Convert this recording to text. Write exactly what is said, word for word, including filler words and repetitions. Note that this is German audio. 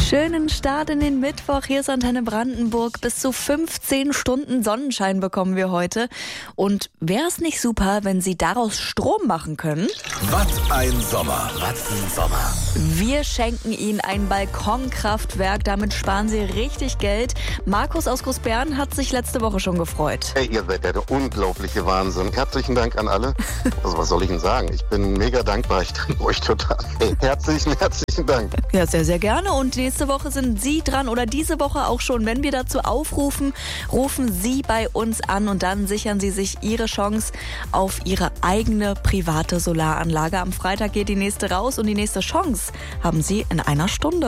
Schönen Start in den Mittwoch. Hier ist Antenne Brandenburg. Bis zu fünfzehn Stunden Sonnenschein bekommen wir heute. Und wäre es nicht super, wenn Sie daraus Strom machen können? Was ein Sommer, was ein Sommer. Wir schenken Ihnen ein Balkonkraftwerk. Damit sparen Sie richtig Geld. Markus aus Großbären hat sich letzte Woche schon gefreut. Hey, ihr seid ja der unglaubliche Wahnsinn. Herzlichen Dank an alle. Also was soll ich Ihnen sagen? Ich bin mega dankbar. Ich danke euch total. Hey, herzlichen, herzlichen Dank. Ja, sehr, sehr gerne. Und nächste Woche sind Sie dran oder diese Woche auch schon. Wenn wir dazu aufrufen, rufen Sie bei uns an und dann sichern Sie sich Ihre Chance auf Ihre eigene private Solaranlage. Am Freitag geht die nächste raus und die nächste Chance haben Sie in einer Stunde.